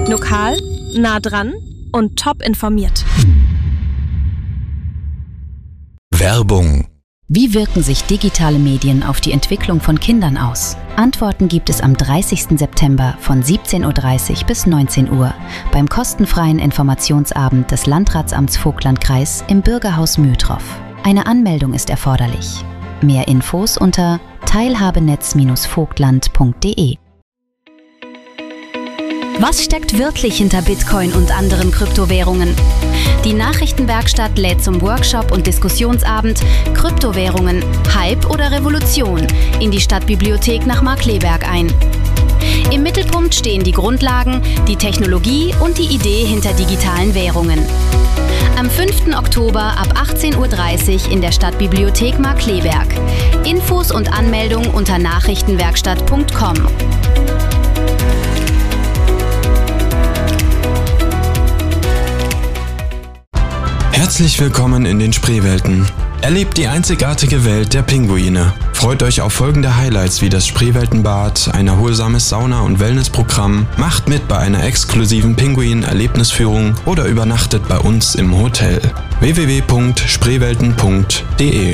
Lokal, nah dran und top informiert. Werbung. Wie wirken sich digitale Medien auf die Entwicklung von Kindern aus? Antworten gibt es am 30. September von 17:30 Uhr bis 19 Uhr beim kostenfreien Informationsabend des Landratsamts Vogtlandkreis im Bürgerhaus Mühltroff. Eine Anmeldung ist erforderlich. Mehr Infos unter teilhabenetz-vogtland.de. Was steckt wirklich hinter Bitcoin und anderen Kryptowährungen? Die Nachrichtenwerkstatt lädt zum Workshop und Diskussionsabend Kryptowährungen, Hype oder Revolution in die Stadtbibliothek nach Markkleeberg ein. Im Mittelpunkt stehen die Grundlagen, die Technologie und die Idee hinter digitalen Währungen. Am 5. Oktober ab 18:30 Uhr in der Stadtbibliothek Markkleeberg. Infos und Anmeldung unter nachrichtenwerkstatt.com. Herzlich willkommen in den Spreewelten. Erlebt die einzigartige Welt der Pinguine. Freut euch auf folgende Highlights wie das Spreeweltenbad, ein erholsames Sauna- und Wellnessprogramm, macht mit bei einer exklusiven Pinguin-Erlebnisführung oder übernachtet bei uns im Hotel. www.spreewelten.de.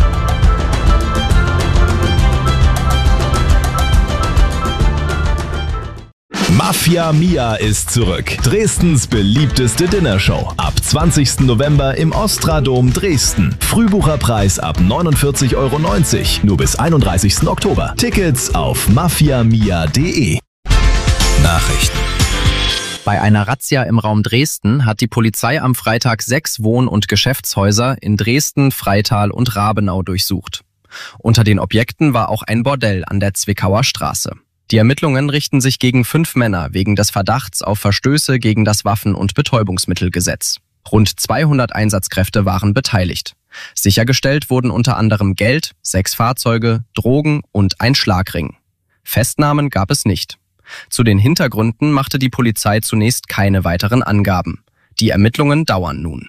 Mafia Mia ist zurück. Dresdens beliebteste Dinnershow. Ab 20. November im Ostradom Dresden. Frühbucherpreis ab 49,90 €. Nur bis 31. Oktober. Tickets auf mafiamia.de. Nachrichten. Bei einer Razzia im Raum Dresden hat die Polizei am Freitag 6 Wohn- und Geschäftshäuser in Dresden, Freital und Rabenau durchsucht. Unter den Objekten war auch ein Bordell an der Zwickauer Straße. Die Ermittlungen richten sich gegen 5 Männer wegen des Verdachts auf Verstöße gegen das Waffen- und Betäubungsmittelgesetz. Rund 200 Einsatzkräfte waren beteiligt. Sichergestellt wurden unter anderem Geld, 6 Fahrzeuge, Drogen und ein Schlagring. Festnahmen gab es nicht. Zu den Hintergründen machte die Polizei zunächst keine weiteren Angaben. Die Ermittlungen dauern nun.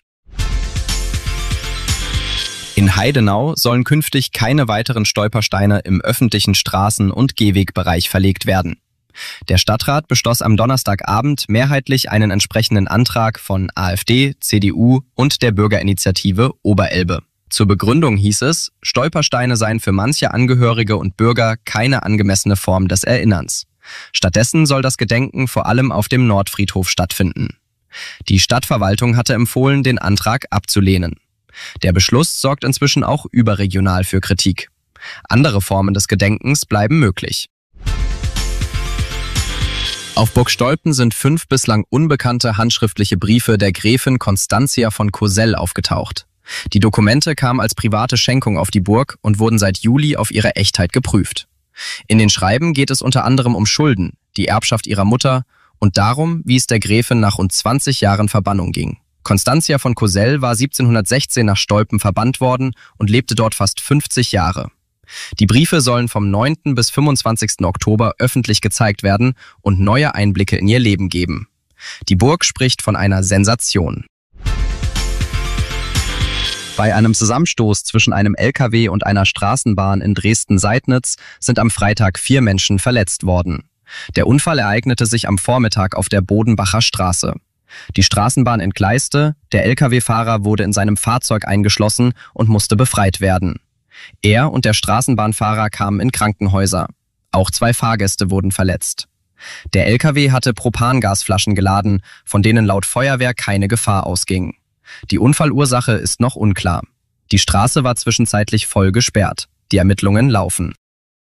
In Heidenau sollen künftig keine weiteren Stolpersteine im öffentlichen Straßen- und Gehwegbereich verlegt werden. Der Stadtrat beschloss am Donnerstagabend mehrheitlich einen entsprechenden Antrag von AfD, CDU und der Bürgerinitiative Oberelbe. Zur Begründung hieß es, Stolpersteine seien für manche Angehörige und Bürger keine angemessene Form des Erinnerns. Stattdessen soll das Gedenken vor allem auf dem Nordfriedhof stattfinden. Die Stadtverwaltung hatte empfohlen, den Antrag abzulehnen. Der Beschluss sorgt inzwischen auch überregional für Kritik. Andere Formen des Gedenkens bleiben möglich. Auf Burg Stolpen sind 5 bislang unbekannte handschriftliche Briefe der Gräfin Constantia von Cosel aufgetaucht. Die Dokumente kamen als private Schenkung auf die Burg und wurden seit Juli auf ihre Echtheit geprüft. In den Schreiben geht es unter anderem um Schulden, die Erbschaft ihrer Mutter und darum, wie es der Gräfin nach rund 20 Jahren Verbannung ging. Constantia von Cosel war 1716 nach Stolpen verbannt worden und lebte dort fast 50 Jahre. Die Briefe sollen vom 9. bis 25. Oktober öffentlich gezeigt werden und neue Einblicke in ihr Leben geben. Die Burg spricht von einer Sensation. Bei einem Zusammenstoß zwischen einem LKW und einer Straßenbahn in Dresden-Seidnitz sind am Freitag 4 Menschen verletzt worden. Der Unfall ereignete sich am Vormittag auf der Bodenbacher Straße. Die Straßenbahn entgleiste, der Lkw-Fahrer wurde in seinem Fahrzeug eingeschlossen und musste befreit werden. Er und der Straßenbahnfahrer kamen in Krankenhäuser. Auch 2 Fahrgäste wurden verletzt. Der Lkw hatte Propangasflaschen geladen, von denen laut Feuerwehr keine Gefahr ausging. Die Unfallursache ist noch unklar. Die Straße war zwischenzeitlich voll gesperrt. Die Ermittlungen laufen.